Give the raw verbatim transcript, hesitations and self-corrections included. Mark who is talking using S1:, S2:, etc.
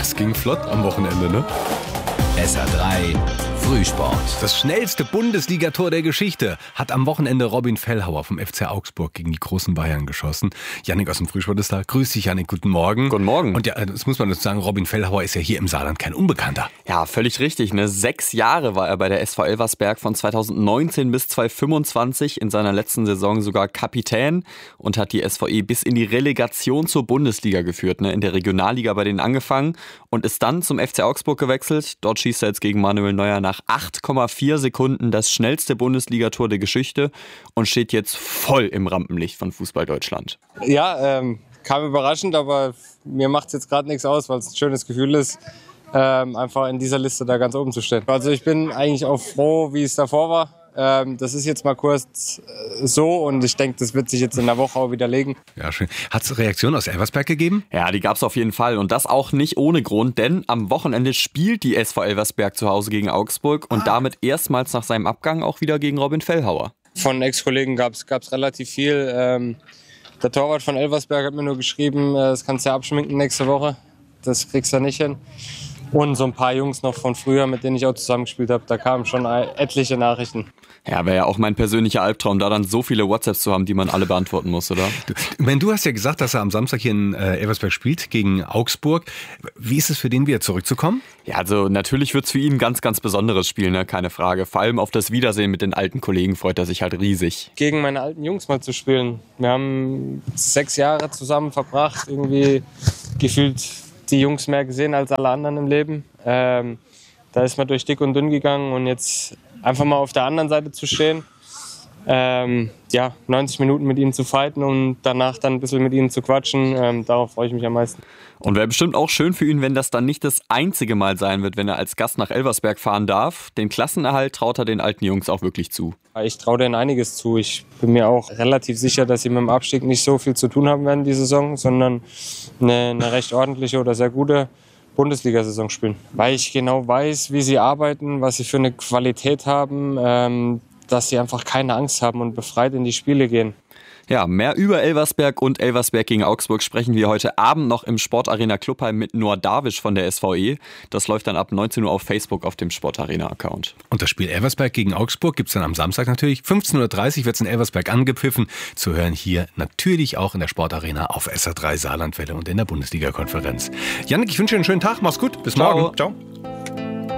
S1: Das ging flott am Wochenende, ne?
S2: S R drei Frühsport.
S1: Das schnellste Bundesligator der Geschichte hat am Wochenende Robin Fellhauer vom F C Augsburg gegen die großen Bayern geschossen. Jannik aus dem Frühsport ist da. Grüß dich, Jannik. Guten Morgen.
S3: Guten Morgen.
S1: Und ja, das muss man dazu sagen, Robin Fellhauer ist ja hier im Saarland kein Unbekannter.
S3: Ja, völlig richtig. Ne? Sechs Jahre war er bei der S V Elversberg, von zweitausendneunzehn bis zweitausendfünfundzwanzig. In seiner letzten Saison sogar Kapitän und hat die S V E bis in die Relegation zur Bundesliga geführt. Ne? In der Regionalliga bei denen angefangen und ist dann zum F C Augsburg gewechselt. Dort schießt er jetzt gegen Manuel Neuer nach acht Komma vier Sekunden das schnellste Bundesligator der Geschichte und steht jetzt voll im Rampenlicht von Fußball Deutschland.
S4: Ja, ähm, kam überraschend, aber mir macht es jetzt gerade nichts aus, weil es ein schönes Gefühl ist, ähm, einfach in dieser Liste da ganz oben zu stehen. Also ich bin eigentlich auch froh, wie es davor war. Ähm, das ist jetzt mal kurz äh, so und ich denke, das wird sich jetzt in der Woche auch widerlegen.
S1: Ja, schön. Hat es Reaktionen aus Elversberg gegeben?
S3: Ja, die gab es auf jeden Fall und das auch nicht ohne Grund, denn am Wochenende spielt die S V Elversberg zu Hause gegen Augsburg und ah. damit erstmals nach seinem Abgang auch wieder gegen Robin Fellhauer.
S4: Von Ex-Kollegen gab es relativ viel. Ähm, der Torwart von Elversberg hat mir nur geschrieben, äh, das kannst du ja abschminken nächste Woche, das kriegst du nicht hin. Und so ein paar Jungs noch von früher, mit denen ich auch zusammengespielt habe, da kamen schon etliche Nachrichten.
S3: Ja, wäre ja auch mein persönlicher Albtraum, da dann so viele WhatsApps zu haben, die man alle beantworten muss, oder?
S1: Du, wenn du hast ja gesagt, dass er am Samstag hier in äh, Elversberg spielt gegen Augsburg. Wie ist es für den, wieder zurückzukommen?
S3: Ja, also natürlich wird es für ihn ein ganz, ganz besonderes Spiel, ne? Keine Frage. Vor allem auf das Wiedersehen mit den alten Kollegen freut er sich halt riesig.
S4: Gegen meine alten Jungs mal zu spielen. Wir haben sechs Jahre zusammen verbracht, irgendwie gefühlt die Jungs mehr gesehen als alle anderen im Leben. Ähm, da ist man durch dick und dünn gegangen und jetzt einfach mal auf der anderen Seite zu stehen, ähm, ja, neunzig Minuten mit ihnen zu fighten und danach dann ein bisschen mit ihnen zu quatschen, ähm, darauf freue ich mich am meisten.
S3: Und wäre bestimmt auch schön für ihn, wenn das dann nicht das einzige Mal sein wird, wenn er als Gast nach Elversberg fahren darf. Den Klassenerhalt traut er den alten Jungs auch wirklich zu.
S4: Ich traue denen einiges zu. Ich bin mir auch relativ sicher, dass sie mit dem Abstieg nicht so viel zu tun haben werden die Saison, sondern eine, eine recht ordentliche oder sehr gute Bundesliga-Saison spielen. Weil ich genau weiß, wie sie arbeiten, was sie für eine Qualität haben, ähm, dass sie einfach keine Angst haben und befreit in die Spiele gehen.
S3: Ja, mehr über Elversberg und Elversberg gegen Augsburg sprechen wir heute Abend noch im Sportarena Clubheim mit Noah Dawisch von der S V E. Das läuft dann ab neunzehn Uhr auf Facebook auf dem Sportarena-Account.
S1: Und das Spiel Elversberg gegen Augsburg gibt es dann am Samstag natürlich. fünfzehn Uhr dreißig wird es in Elversberg angepfiffen. Zu hören hier natürlich auch in der Sportarena auf S R drei Saarlandwelle und in der Bundesliga-Konferenz. Jannik, ich wünsche dir einen schönen Tag. Mach's gut. Bis
S3: Ciao.
S1: morgen. Ciao.